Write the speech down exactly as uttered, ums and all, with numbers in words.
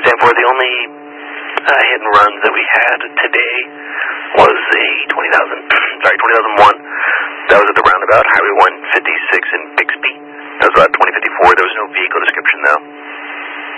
ten four. The only uh, hit and runs that we had today was a twenty thousand, sorry, twenty thousand one. That was at the roundabout, Highway one fifty-six in Bixby. That was about twenty fifty-four. There was no vehicle description